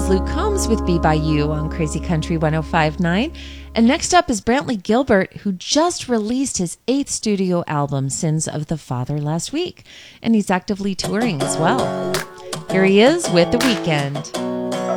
is Luke Combs with Be By You on Crazy Country 105.9. And next up is Brantley Gilbert, who just released his 8th studio album, Sins of the Father, last week. And he's actively touring as well. Here he is with The Weeknd.